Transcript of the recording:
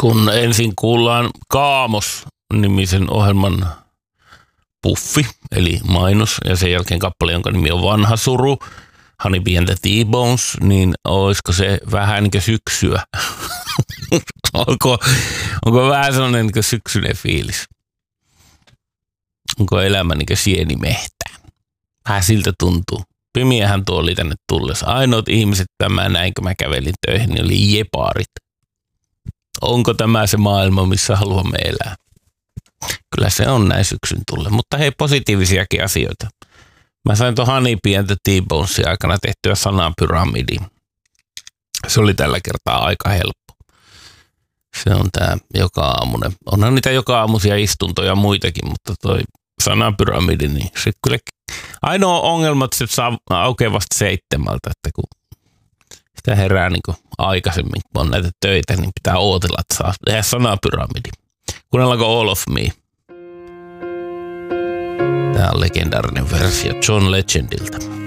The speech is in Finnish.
kun ensin kuullaan Kaamos-nimisen ohjelman puffi, eli mainos, ja sen jälkeen kappale, jonka nimi on Vanha suru, Honey Bee and the T-Bones, niin olisiko se vähän niin kuin syksyä? onko vähän sellainen niin kuin syksyinen fiilis? Onko elämä niin kuin sienimehtä? Vähän siltä tuntuu. Pimiähän tuo oli tänne tullessa. Ainoat ihmiset, näin kun mä kävelin töihin, niin oli jepaarit. Onko tämä se maailma, missä haluamme elää? Kyllä se on näin syksyn tulle. Mutta hei, positiivisiakin asioita. Mä sain tuon Honey Bee and the T-Bonesin aikana tehtyä sanapyramidin. Se oli tällä kertaa aika helppo. Se on tää joka aamunen. Onhan niitä joka aamuisia istuntoja muitakin, mutta toi sanapyramidi, niin se kyllä ainoa ongelma, että se saa aukeaa vasta 7, että kun sitä herää niin kuin aikaisemmin, kun on näitä töitä, niin pitää ootella, että saa tehdä sanapyramidi. Kuunnellaanko All of Me? Tämä on legendaarinen versio John Legendiltä.